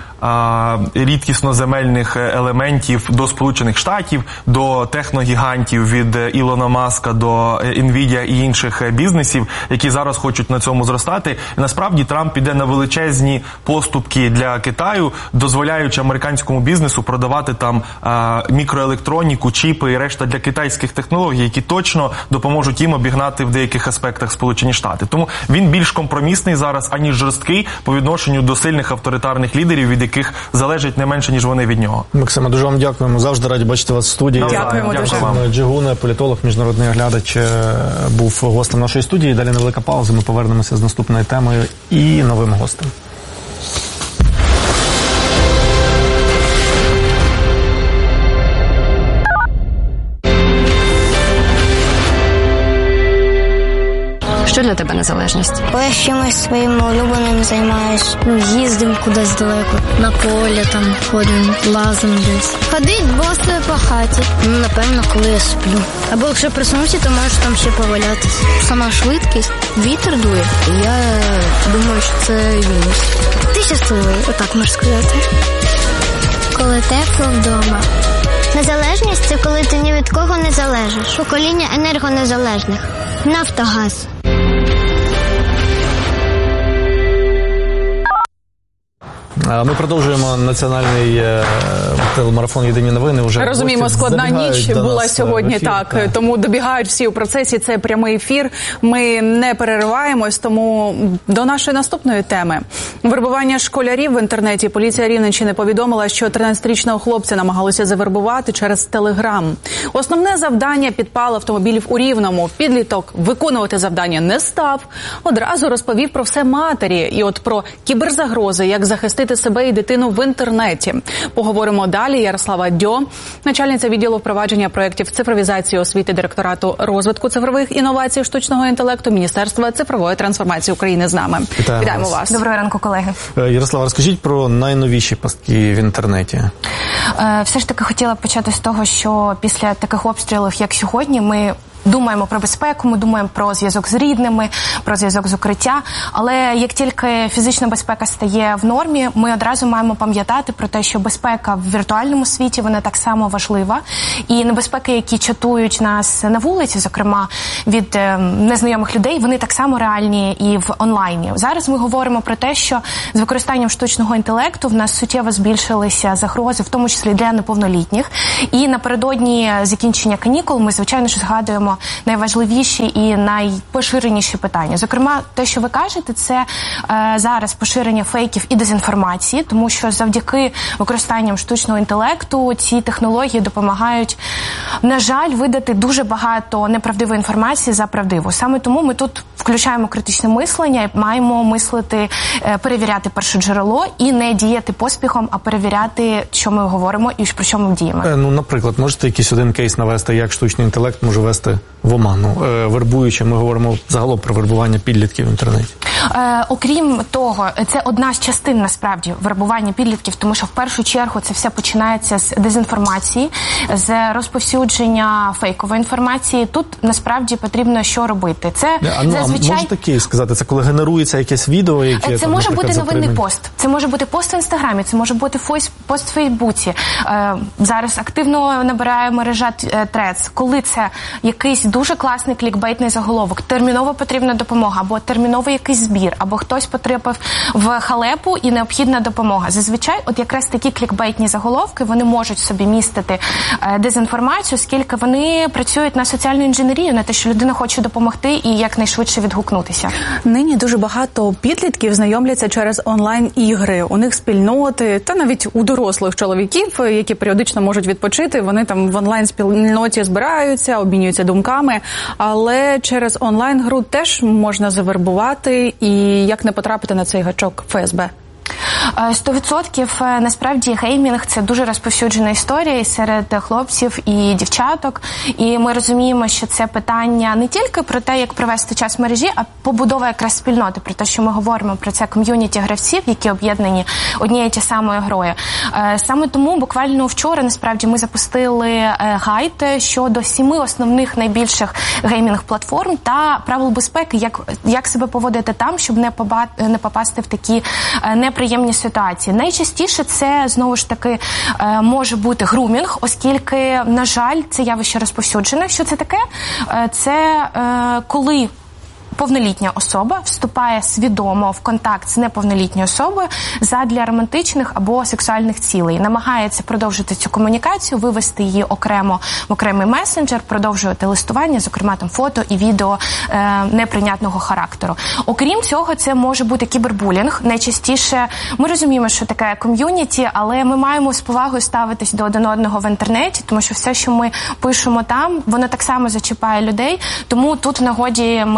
рідкісноземельних елементів до Сполучених Штатів, до техногігантів від Ілона Маска до Nvidia і інших бізнесів, які зараз хочуть на цьому зростати. І насправді Трамп іде на величезні поступки для Китаю, дозволяючи американському бізнесу продавати там мікроелектроніку, чіпи і решта для китайських технологій, які точно допоможуть їм обігнати в деяких аспектах Сполучені Штати. Тому він більш компромісний зараз, аніж жорсткий по відношенню до сильних авторитарних лідерів, від яких залежить не менше, ніж вони від нього. Максиме, дуже вам дякуємо. Завжди раді бачити вас в студії. Дякуємо дуже. Джигуна, політолог, міжнародний оглядач, був гостем нашої студії. Далі невелика пауза. Ми повернемося з наступною темою і новим гостем. Що для тебе незалежність? Коли я чимось своїм улюбленим займаюсь. Їздимо кудись далеко, на поле там ходимо, лазимо десь. Ходить босою по хаті. Напевно, коли я сплю. Або якщо проснувся, то можеш там ще повалятися. Сама швидкість, вітер дує. Я думаю, що це мінус. Ти щасливий, отак можна сказати. Коли тепло вдома. Незалежність – це коли ти ні від кого не залежиш. Покоління енергонезалежних. Нафтогаз. Ми продовжуємо національний телемарафон «Єдині новини». Уже розуміємо, складна ніч була сьогодні, так. Тому добігають всі у процесі, це прямий ефір. Ми не перериваємось, тому до нашої наступної теми. Вербування школярів в інтернеті. Поліція Рівненщини повідомила, що 13-річного хлопця намагалися завербувати через Телеграм. Основне завдання – підпал автомобілів у Рівному. Підліток виконувати завдання не став. Одразу розповів про все матері. І от про кіберзагрози, як захистити себе і дитину в інтернеті. Поговоримо далі. Ярослава Дьо, начальниця відділу впровадження проєктів цифровізації освіти Директорату розвитку цифрових інновацій штучного інтелекту Міністерства цифрової трансформації України з нами. Вітаємо вас. Доброго ранку, колеги. Ярослава, розкажіть про найновіші пастки в інтернеті. Все ж таки хотіла почати з того, що після таких обстрілів, як сьогодні, ми думаємо про безпеку, ми думаємо про зв'язок з рідними, про зв'язок з укриття. Але як тільки фізична безпека стає в нормі, ми одразу маємо пам'ятати про те, що безпека в віртуальному світі, вона так само важлива. І небезпеки, які чатують нас на вулиці, зокрема від незнайомих людей, вони так само реальні і в онлайні. Зараз ми говоримо про те, що з використанням штучного інтелекту в нас суттєво збільшилися загрози, в тому числі для неповнолітніх. І напередодні закінчення канікул ми, звичайно ж, згадуємо найважливіші і найпоширеніші питання. Зокрема, те, що ви кажете, це зараз поширення фейків і дезінформації, тому що завдяки використанням штучного інтелекту ці технології допомагають, на жаль, видати дуже багато неправдивої інформації за правдиву. Саме тому ми тут включаємо критичне мислення і маємо мислити, перевіряти першоджерело і не діяти поспіхом, а перевіряти, що ми говоримо і про що ми діємо. Наприклад, можете якийсь один кейс навести, як штучний інтелект може вести в оману, вербуючи, ми говоримо загалом про вербування підлітків в інтернеті. Окрім того, це одна з частин, насправді, вербування підлітків, тому що в першу чергу це все починається з дезінформації, з розповсюдження фейкової інформації. Тут, насправді, потрібно що робити. Це зазвичай... Можете кейс сказати? Це коли генерується якесь відео, яке... Це може бути новинний пост, це може бути пост в Інстаграмі, це може бути пост в Фейсбуці. Зараз активно набирає мережа Threads. Коли це якийсь дуже класний клікбейтний заголовок, терміново потрібна допомога, або терміново якийсь збір, або хтось потрапив в халепу і необхідна допомога. Зазвичай, от якраз такі клікбейтні заголовки, вони можуть собі містити дезінформацію, оскільки вони працюють на соціальну інженерію, на те, що людина хоче допомогти і якнайшвидше відгукнутися. Нині дуже багато підлітків знайомляться через онлайн-ігри. У них спільноти, та навіть у дорослих чоловіків, які періодично можуть відпочити, вони там в онлайн-спільноті збираються, обмінюються думками, але через онлайн-гру теж можна завербувати, і як не потрапити на цей гачок ФСБ? 100%. Насправді геймінг – це дуже розповсюджена історія і серед хлопців і дівчаток. І ми розуміємо, що це питання не тільки про те, як провести час в мережі, а побудова якраз спільноти. Про те, що ми говоримо про це ком'юніті гравців, які об'єднані однією ті самою грою. Саме тому буквально вчора, насправді, ми запустили гайд щодо 7 основних найбільших геймінг-платформ та правил безпеки, як себе поводити там, щоб не попасти в такі неприємні ситуації. Найчастіше це, знову ж таки, може бути грумінг, оскільки, на жаль, це явище розповсюджене. Що це таке? Це коли повнолітня особа вступає свідомо в контакт з неповнолітньою особою задля романтичних або сексуальних цілей. Намагається продовжити цю комунікацію, вивести її окремо в окремий месенджер, продовжувати листування, зокрема там фото і відео неприйнятного характеру. Окрім цього, це може бути кібербулінг. Найчастіше ми розуміємо, що таке ком'юніті, але ми маємо з повагою ставитись до один одного в інтернеті, тому що все, що ми пишемо там, воно так само зачіпає людей. Тому тут в нагоді ми використовуємо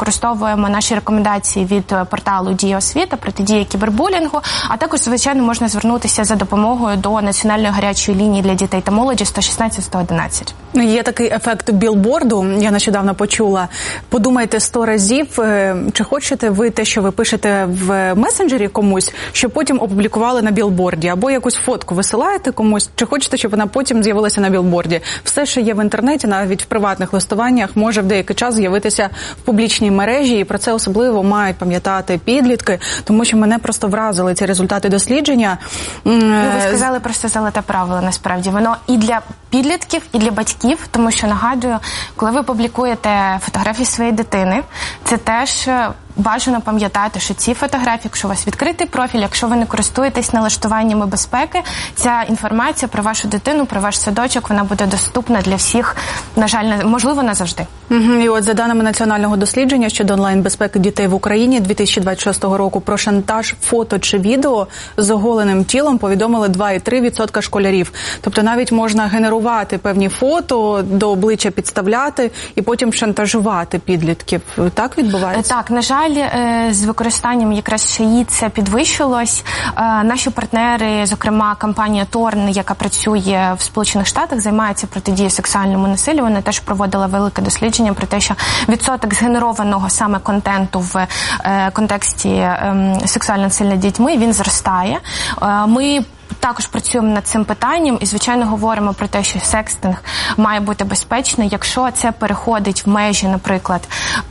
використовуємо наші рекомендації від порталу «Дія освіта», протидія кібербулінгу, а також, звичайно, можна звернутися за допомогою до Національної гарячої лінії для дітей та молоді 116-111. Є такий ефект білборду, я нещодавно почула. Подумайте 100 разів, чи хочете ви те, що ви пишете в месенджері комусь, щоб потім опублікували на білборді, або якусь фотку висилаєте комусь, чи хочете, щоб вона потім з'явилася на білборді. Все, що є в інтернеті, навіть в приватних листуваннях, може в деякий час з'явитися в публічній мережі, і про це особливо мають пам'ятати підлітки, тому що мене просто вразили ці результати дослідження. Ви сказали просто золоте правило, насправді. Воно і для підлітків, і для батьків, тому що, нагадую, коли ви публікуєте фотографії своєї дитини, це теж бажано пам'ятати, що ці фотографії, якщо у вас відкритий профіль, якщо ви не користуєтесь налаштуваннями безпеки, ця інформація про вашу дитину, про ваш садочок, вона буде доступна для всіх, на жаль, можливо, назавжди. І от за даними національного дослідження щодо онлайн-безпеки дітей в Україні 2026 року про шантаж фото чи відео з оголеним тілом повідомили 2,3% школярів. Тобто навіть можна генерувати певні фото, до обличчя підставляти і потім шантажувати підлітків. Так відбувається? Так, на жаль, з використанням якраз ШАІ це підвищилось. Наші партнери, зокрема компанія Торн, яка працює в Сполучених Штатах, займається протидією сексуальному насиллю, вона теж проводила велике дослідження про те, що відсоток згенерованого саме контенту в контексті сексуального насилля над дітьми, він зростає. Ми також працюємо над цим питанням і, звичайно, говоримо про те, що секстинг має бути безпечний. Якщо це переходить в межі, наприклад,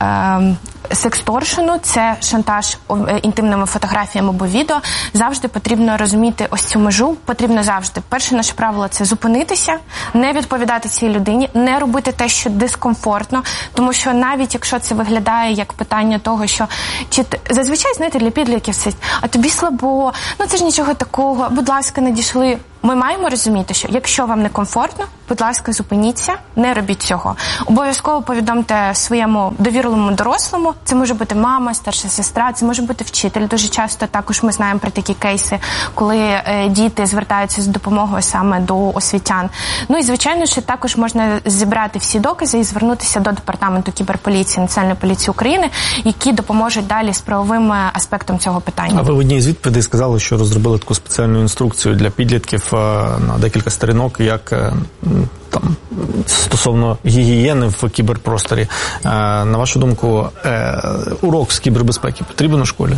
сексторшену, це шантаж інтимними фотографіями або відео, завжди потрібно розуміти ось цю межу. Потрібно завжди. Перше наше правило – це зупинитися, не відповідати цій людині, не робити те, що дискомфортно, тому що навіть якщо це виглядає як питання того, що зазвичай, знаєте, для підлітків це «а тобі слабо», «ну це ж нічого такого», «будь ласка, надійшли». Ми маємо розуміти, що якщо вам некомфортно, будь ласка, зупиніться, не робіть цього. Обов'язково повідомте своєму довірливому дорослому, це може бути мама, старша сестра, це може бути вчитель. Дуже часто також ми знаємо про такі кейси, коли діти звертаються з допомогою саме до освітян. Ну і, звичайно, що також можна зібрати всі докази і звернутися до Департаменту кіберполіції Національної поліції України, які допоможуть далі з правовим аспектом цього питання. А ви в одній з відповідей сказали, що розробили таку спеціальну інструкцію для підлітків на декілька сторінок, як там стосовно гігієни в кіберпросторі. На вашу думку, урок з кібербезпеки потрібен у школі?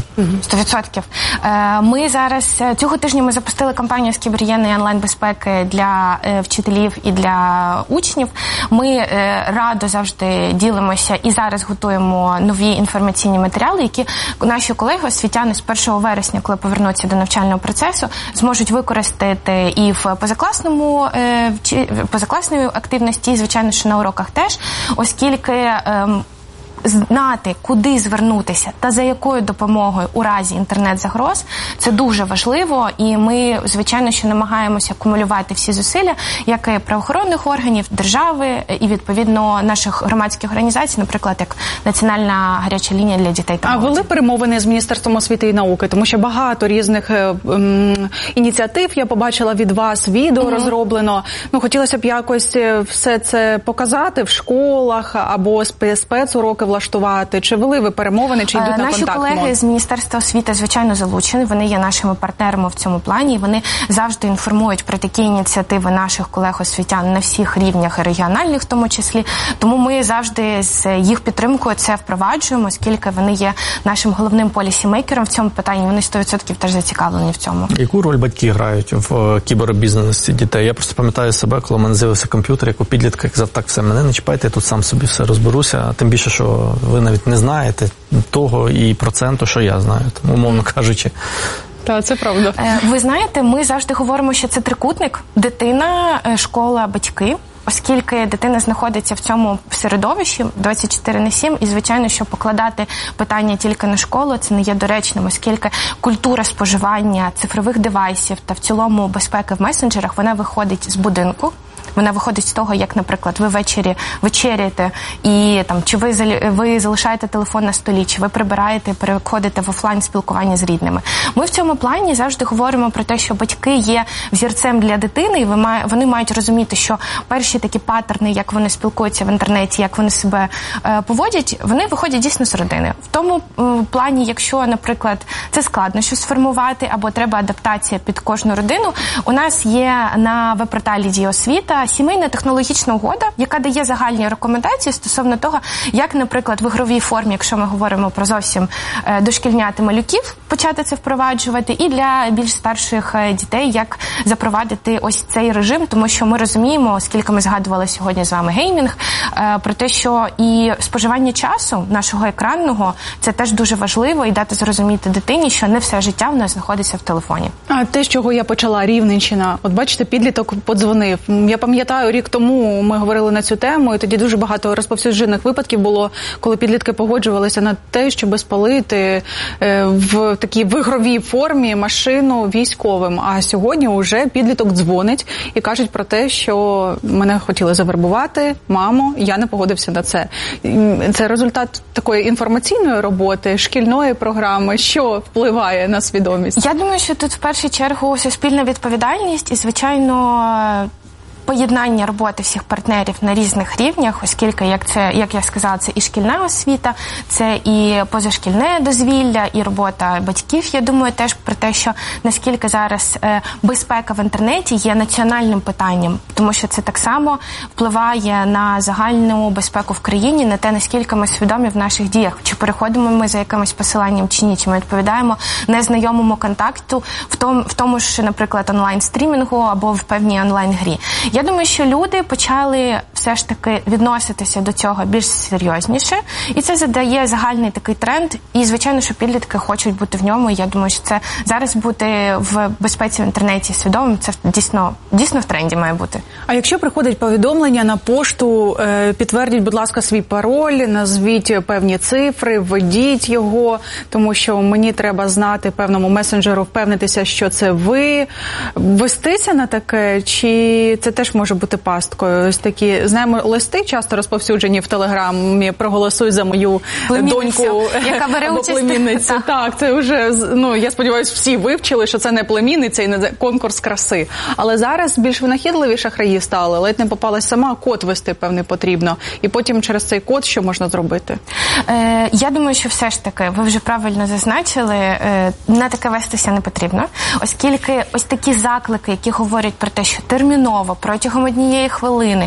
100%. Ми зараз, цього тижня ми запустили кампанію з кібергігієни і онлайн-безпеки для вчителів і для учнів. Ми радо завжди ділимося і зараз готуємо нові інформаційні матеріали, які наші колеги, освітяни з 1 вересня, коли повернуться до навчального процесу, зможуть використати і в позакласній активності, і, звичайно, що на уроках теж, оскільки знати, куди звернутися та за якою допомогою у разі інтернет-загроз, це дуже важливо, і ми, звичайно, що намагаємося акумулювати всі зусилля, як і правоохоронних органів, держави і, відповідно, наших громадських організацій, наприклад, як Національна гаряча лінія для дітей та молоді. А вели перемовини з Міністерством освіти і науки? Тому що багато різних ініціатив я побачила від вас, відео розроблено. Ну, хотілося б якось все це показати в школах або спецуроки влаштувати? Чи вели ви перемовини, чи йдуть на контакт? Наші колеги з Міністерства освіти, звичайно, залучені. Вони є нашими партнерами в цьому плані. І вони завжди інформують про такі ініціативи наших колег-освітян на всіх рівнях, і регіональних в тому числі. Тому ми завжди з їх підтримкою це впроваджуємо, оскільки вони є нашим головним полісімейкером в цьому питанні. Вони 100% теж зацікавлені в цьому. Яку роль батьки грають в кібербізнесі дітей? Я просто пам'ятаю себе, коли в мене з'явився комп'ютер, як у підлітка, казав, так, все, мене не чіпайте, я тут сам собі все розберуся. Тим більше, що ви навіть не знаєте того і проценту, що я знаю, умовно кажучи. Так, це правда. Ви знаєте, ми завжди говоримо, що це трикутник. Дитина, школа, батьки. Оскільки дитина знаходиться в цьому середовищі 24/7, і, звичайно, що покладати питання тільки на школу, це не є доречним, оскільки культура споживання цифрових девайсів та в цілому безпеки в месенджерах, вона виходить з будинку. Вона виходить з того, як, наприклад, ви ввечері вечеряєте і там, чи ви залишаєте телефон на столі, чи ви прибираєте, переходите в офлайн спілкування з рідними. Ми в цьому плані завжди говоримо про те, що батьки є взірцем для дитини, і вони мають розуміти, що перші такі паттерни, як вони спілкуються в інтернеті, як вони себе поводять, вони виходять дійсно з родини. В тому плані, якщо, наприклад, це складно щось сформувати, або треба адаптація під кожну родину, у нас є на веб-порталі «Дія освіта» сімейна технологічна угода, яка дає загальні рекомендації стосовно того, як, наприклад, в ігровій формі, якщо ми говоримо про зовсім дошкільнят і малюків, почати це впроваджувати, і для більш старших дітей, як запровадити ось цей режим, тому що ми розуміємо, оскільки ми згадували сьогодні з вами геймінг, про те, що і споживання часу нашого екранного, це теж дуже важливо, і дати зрозуміти дитині, що не все життя в нас знаходиться в телефоні. А те, з чого я почала, Рівненщина, от бачите, підліток подзвонив. Я пам'ятаю, рік тому ми говорили на цю тему, і тоді дуже багато розповсюджених випадків було, коли підлітки погоджувалися на те, щоб спалити в такій ігровій формі машину військовим. А сьогодні вже підліток дзвонить і кажуть про те, що мене хотіли завербувати, мамо, я не погодився на це. Це результат такої інформаційної роботи, шкільної програми, що впливає на свідомість? Я думаю, що тут в першу чергу суспільна відповідальність і, звичайно, поєднання роботи всіх партнерів на різних рівнях, оскільки, як я сказала, це і шкільна освіта, це і позашкільне дозвілля, і робота батьків. Я думаю теж про те, що наскільки зараз безпека в інтернеті є національним питанням, тому що це так само впливає на загальну безпеку в країні, на те, наскільки ми свідомі в наших діях, чи переходимо ми за якимось посиланням чи ні, чи ми відповідаємо незнайомому контакту в тому ж, наприклад, онлайн-стрімінгу або в певній онлайн-грі. Я думаю, що люди почали все ж таки відноситися до цього більш серйозніше, і це задає загальний такий тренд, і, звичайно, що підлітки хочуть бути в ньому, і я думаю, що це зараз бути в безпеці в інтернеті свідомим, це дійсно в тренді має бути. А якщо приходить повідомлення на пошту, підтвердіть, будь ласка, свій пароль, назвіть певні цифри, введіть його, тому що мені треба знати певному месенджеру, впевнитися, що це ви, вестися на таке, чи це теж може бути пасткою? Ось такі, знаємо, листи часто розповсюджені в Телеграмі, проголосуй за мою доньку, яка бере або участь. племінницю. Так, це вже, я сподіваюся, всі вивчили, що це не племінниця і не конкурс краси. Але зараз більш винахідливі шахраї стали, ледь не попалась сама, код вести певний потрібно. І потім через цей код що можна зробити? Я думаю, що все ж таки, ви вже правильно зазначили, на таке вестися не потрібно, оскільки ось такі заклики, які говорять про те, що терміново, протягом однієї хвилини,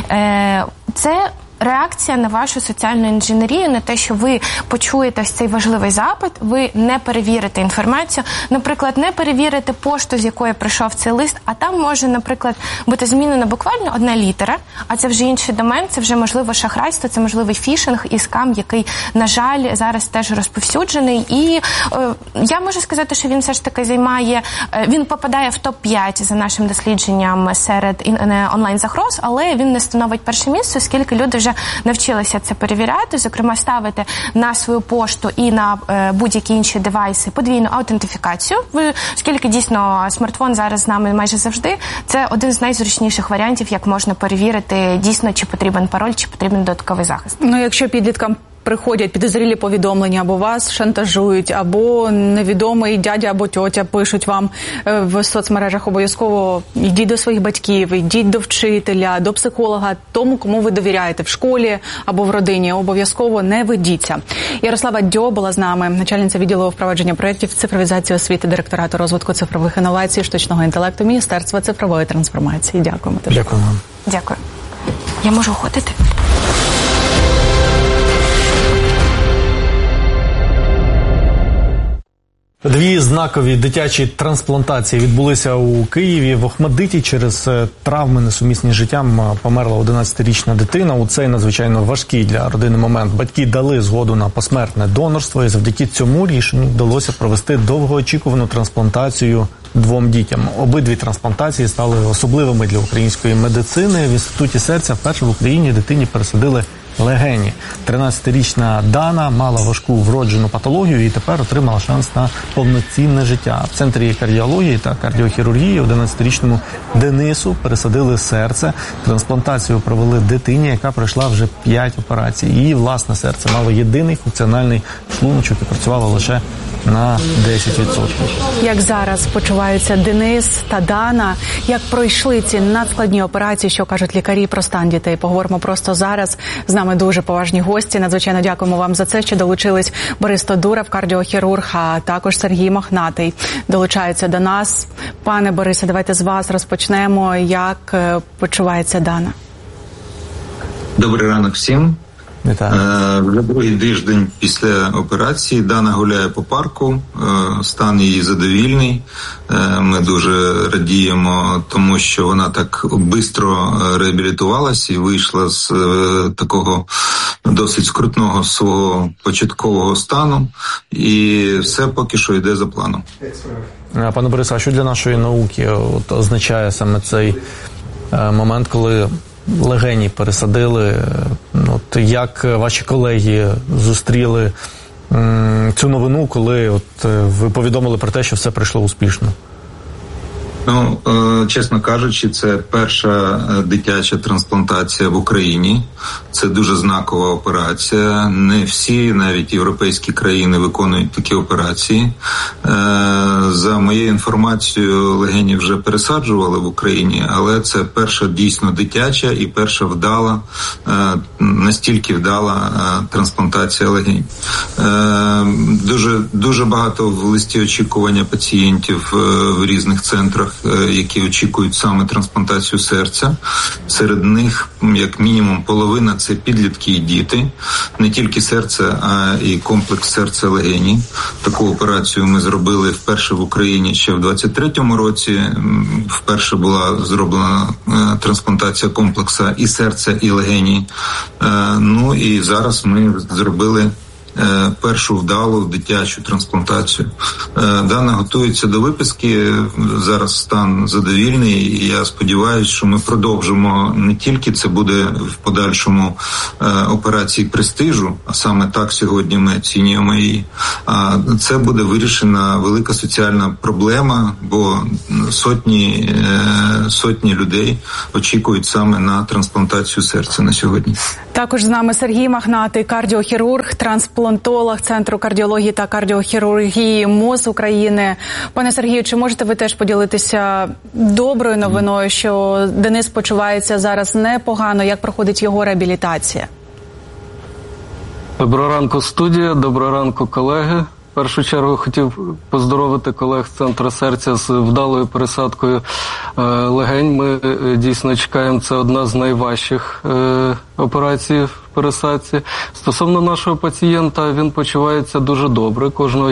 це реакція на вашу соціальну інженерію, на те, що ви почуєте ось цей важливий запит, ви не перевірите інформацію, наприклад, не перевірите пошту, з якої прийшов цей лист, а там може, наприклад, бути змінена буквально одна літера, а це вже інший домен, це вже можливо шахрайство, це можливий фішинг і скам, який, на жаль, зараз теж розповсюджений. І я можу сказати, що він все ж таки він попадає в топ-5 за нашим дослідженням серед онлайн-загроз, але він не становить перше місце, оскільки люди вже навчилися це перевіряти, зокрема ставити на свою пошту і на будь-які інші девайси подвійну аутентифікацію, оскільки дійсно смартфон зараз з нами майже завжди. Це один з найзручніших варіантів, як можна перевірити дійсно, чи потрібен пароль, чи потрібен додатковий захист. Якщо підліткам приходять підозрілі повідомлення, або вас шантажують, або невідомий дядя або тьотя пишуть вам в соцмережах, обов'язково йдіть до своїх батьків, йдіть до вчителя, до психолога, тому, кому ви довіряєте в школі або в родині, обов'язково не ведіться. Ярослава Дьо була з нами, начальниця відділу впровадження проєктів цифровізації освіти, директорату розвитку цифрових інновацій, штучного інтелекту, Міністерства цифрової трансформації. Дякуємо. Дякую вам. Дякую. Я можу ходити? Дві знакові дитячі трансплантації відбулися у Києві. В Охмадиті через травми, несумісні з життям, померла 11-річна дитина. У цей надзвичайно важкий для родини момент батьки дали згоду на посмертне донорство, і завдяки цьому рішенню вдалося провести довгоочікувану трансплантацію двом дітям. Обидві трансплантації стали особливими для української медицини. В Інституті серця вперше в Україні дитині пересадили легені. 13-річна Дана мала важку вроджену патологію і тепер отримала шанс на повноцінне життя. В центрі кардіології та кардіохірургії 11-річному Денису пересадили серце. Трансплантацію провели дитині, яка пройшла вже 5 операцій. Її власне серце мало єдиний функціональний шлуночок і працювало лише на 10%. Як зараз почуваються Денис та Дана? Як пройшли ці надскладні операції? Що кажуть лікарі про стан дітей? Поговоримо просто зараз. З нами дуже поважні гості. Надзвичайно дякуємо вам за це, що долучились. Борис Тодуров, кардіохірург, а також Сергій Мохнатий долучаються до нас. Пане Борисе, давайте з вас розпочнемо. Як почувається Дана? Добрий ранок всім. Вже другий тиждень після операції Дана гуляє по парку, стан її задовільний. Ми дуже радіємо, тому що вона так швидко реабілітувалася і вийшла з такого досить скрутного свого початкового стану. І все поки що йде за планом. Пане Борисе, а що для нашої науки означає саме цей момент, коли легені пересадили? Як ваші колеги зустріли цю новину, коли ви повідомили про те, що все пройшло успішно? Чесно кажучи, це перша дитяча трансплантація в Україні. Це дуже знакова операція. Не всі, навіть європейські країни, виконують такі операції. За моєю інформацією, легені вже пересаджували в Україні, але це перша дійсно дитяча і перша вдала, настільки вдала трансплантація легень. Дуже багато в листі очікування пацієнтів в різних центрах, які очікують саме трансплантацію серця. Серед них, як мінімум, половина – це підлітки і діти. Не тільки серце, а і комплекс серця-легені. Таку операцію ми зробили вперше в Україні ще в 23-му році. Вперше була зроблена трансплантація комплекса і серця, і легені. І зараз ми зробили першу вдалу дитячу трансплантацію. Дана готується до виписки, зараз стан задовільний, і я сподіваюся, що ми продовжимо, не тільки це буде в подальшому операції престижу, а саме так сьогодні ми оцінюємо її, а це буде вирішена велика соціальна проблема, бо сотні людей очікують саме на трансплантацію серця на сьогодні. Також з нами Сергій Мохнатий, кардіохірург, трансплантолог Центру кардіології та кардіохірургії МОЗ України. Пане Сергію, чи можете ви теж поділитися доброю новиною, що Денис почувається зараз непогано? Як проходить його реабілітація? Доброго ранку, студія. Доброго ранку, колеги. В першу чергу хотів поздоровити колег з Центру серця з вдалою пересадкою легень. Ми дійсно чекаємо, це одна з найважчих операцій в пересадці. Стосовно нашого пацієнта, він почувається дуже добре. Кожного